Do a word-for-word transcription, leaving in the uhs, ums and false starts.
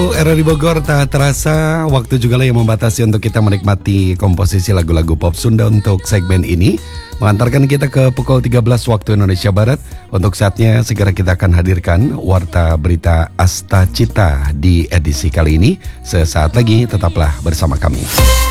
Era di Bogor tak terasa, waktu juga lah yang membatasi untuk kita menikmati komposisi lagu-lagu pop Sunda untuk segmen ini. Mengantarkan kita ke pukul tiga belas waktu Indonesia Barat. Untuk saatnya segera kita akan hadirkan Warta Berita Asta Cita di edisi kali ini. Sesaat lagi tetaplah bersama kami.